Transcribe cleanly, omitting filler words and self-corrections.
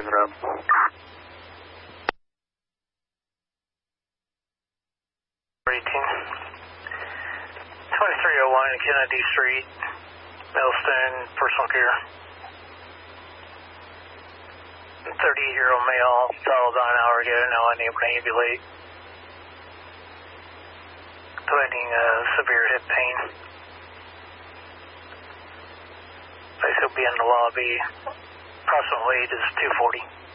it up. 18. 2301 Kennedy Street, Millstone, personal care. 30-year-old male, startled about an hour ago, now unable to ambulate. Threatening severe hip pain. Place will be in the lobby. Approximate age is 240.